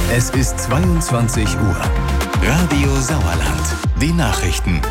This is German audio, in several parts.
Es ist 22 Uhr. Radio Sauerland. Die Nachrichten.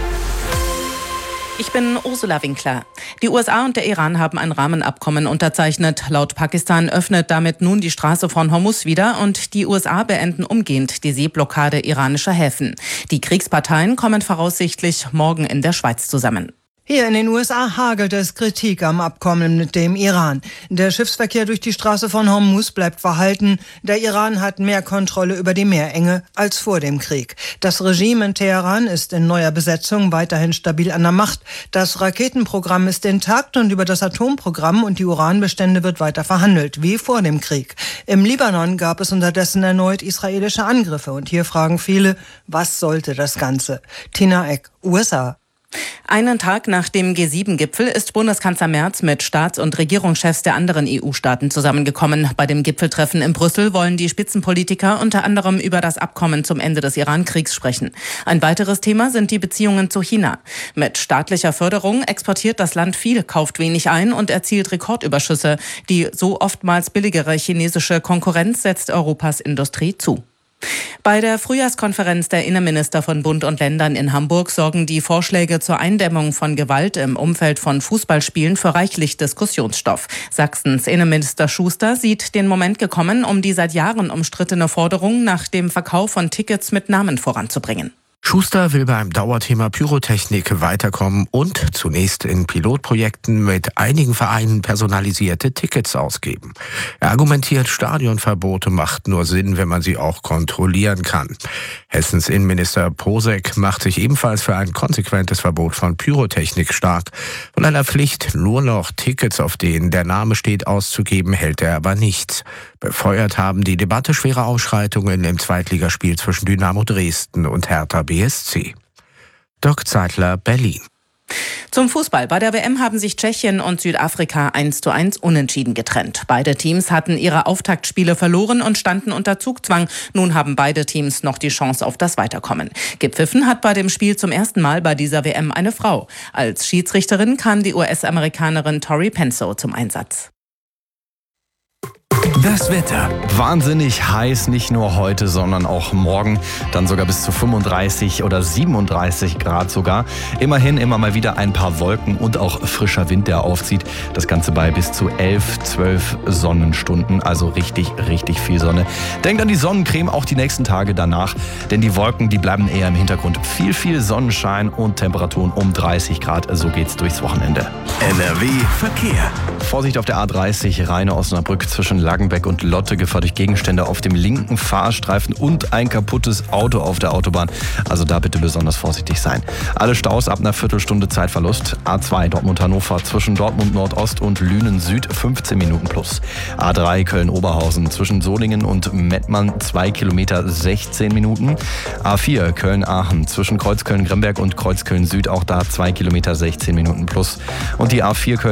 Ich bin Ursula Winkler. Die USA und der Iran haben ein Rahmenabkommen unterzeichnet. Laut Pakistan öffnet damit nun die Straße von Hormuz wieder und die USA beenden umgehend die Seeblockade iranischer Häfen. Die Kriegsparteien kommen voraussichtlich morgen in der Schweiz zusammen. Hier in den USA hagelt es Kritik am Abkommen mit dem Iran. Der Schiffsverkehr durch die Straße von Hormuz bleibt verhalten. Der Iran hat mehr Kontrolle über die Meerenge als vor dem Krieg. Das Regime in Teheran ist in neuer Besetzung weiterhin stabil an der Macht. Das Raketenprogramm ist intakt und über das Atomprogramm und die Uranbestände wird weiter verhandelt, wie vor dem Krieg. Im Libanon gab es unterdessen erneut israelische Angriffe. Und hier fragen viele, was sollte das Ganze? Tina Eck, USA. Einen Tag nach dem G7-Gipfel ist Bundeskanzler Merz mit Staats- und Regierungschefs der anderen EU-Staaten zusammengekommen. Bei dem Gipfeltreffen in Brüssel wollen die Spitzenpolitiker unter anderem über das Abkommen zum Ende des Iran-Kriegs sprechen. Ein weiteres Thema sind die Beziehungen zu China. Mit staatlicher Förderung exportiert das Land viel, kauft wenig ein und erzielt Rekordüberschüsse. Die so oftmals billigere chinesische Konkurrenz setzt Europas Industrie zu. Bei der Frühjahrskonferenz der Innenminister von Bund und Ländern in Hamburg sorgen die Vorschläge zur Eindämmung von Gewalt im Umfeld von Fußballspielen für reichlich Diskussionsstoff. Sachsens Innenminister Schuster sieht den Moment gekommen, um die seit Jahren umstrittene Forderung nach dem Verkauf von Tickets mit Namen voranzubringen. Schuster will beim Dauerthema Pyrotechnik weiterkommen und zunächst in Pilotprojekten mit einigen Vereinen personalisierte Tickets ausgeben. Er argumentiert, Stadionverbote macht nur Sinn, wenn man sie auch kontrollieren kann. Hessens Innenminister Posek macht sich ebenfalls für ein konsequentes Verbot von Pyrotechnik stark. Von einer Pflicht, nur noch Tickets, auf denen der Name steht, auszugeben, hält er aber nichts. Befeuert haben die Debatte schwere Ausschreitungen im Zweitligaspiel zwischen Dynamo Dresden und Hertha BSC. Dirk Zeitler, Berlin. Zum Fußball. Bei der WM haben sich Tschechien und Südafrika 1:1 unentschieden getrennt. Beide Teams hatten ihre Auftaktspiele verloren und standen unter Zugzwang. Nun haben beide Teams noch die Chance auf das Weiterkommen. Gepfiffen hat bei dem Spiel zum ersten Mal bei dieser WM eine Frau. Als Schiedsrichterin kam die US-Amerikanerin Tori Penso zum Einsatz. Das Wetter. Wahnsinnig heiß, nicht nur heute, sondern auch morgen. Dann sogar bis zu 35 oder 37 Grad sogar. Immerhin immer mal wieder ein paar Wolken und auch frischer Wind, der aufzieht. Das Ganze bei bis zu 11, 12 Sonnenstunden. Also richtig, richtig viel Sonne. Denkt an die Sonnencreme auch die nächsten Tage danach. Denn die Wolken, die bleiben eher im Hintergrund. Viel, viel Sonnenschein und Temperaturen um 30 Grad. So geht's durchs Wochenende. NRW Verkehr. Vorsicht auf der A30 Rheine-Osnabrück zwischen Langenbeck und Lotte, Gefahr durch Gegenstände auf dem linken Fahrstreifen und ein kaputtes Auto auf der Autobahn. Also da bitte besonders vorsichtig sein. Alle Staus ab einer Viertelstunde Zeitverlust. A2 Dortmund-Hannover zwischen Dortmund Nordost und Lünen Süd 15 Minuten plus. A3 Köln-Oberhausen zwischen Solingen und Mettmann 2 Kilometer 16 Minuten. A4 Köln-Aachen zwischen Kreuzköln-Gremberg und Kreuzköln Süd auch da 2 Kilometer 16 Minuten plus. Und die A4 Köln